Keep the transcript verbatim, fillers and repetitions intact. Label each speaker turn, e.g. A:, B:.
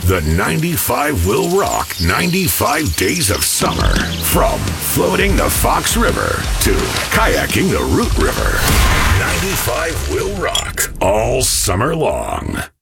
A: The ninety-five will rock ninety-five days of summer. From floating the Fox River to kayaking the Root River. ninety-five will rock all summer long.